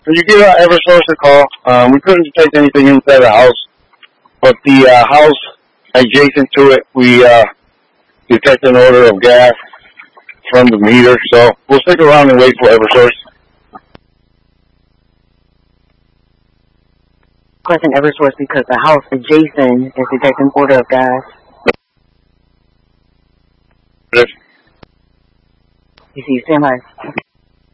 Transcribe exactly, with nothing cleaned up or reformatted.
Could you give uh, Eversource a call? Um, we couldn't detect anything inside the house, but the uh, house adjacent to it, we uh, detected an odor of gas from the meter. So we'll stick around and wait for Eversource. Question Eversource because the house adjacent is detecting odor of gas. Yes. You see, stand by.